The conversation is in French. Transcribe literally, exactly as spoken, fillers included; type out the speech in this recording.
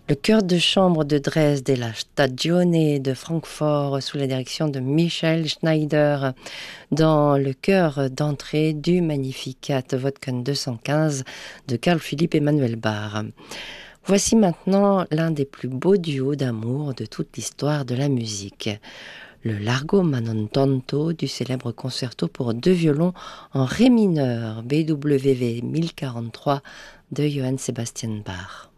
Le chœur de chambre de Dresde et la Stagione de Francfort sous la direction de Michael Schneider dans le chœur d'entrée du Magnificat Wodken deux cent quinze de Carl Philipp Emanuel Bach. Voici maintenant l'un des plus beaux duos d'amour de toute l'histoire de la musique. Le Largo ma non tanto du célèbre concerto pour deux violons en ré mineur B W V mille quarante-trois de Johann Sebastian Bach.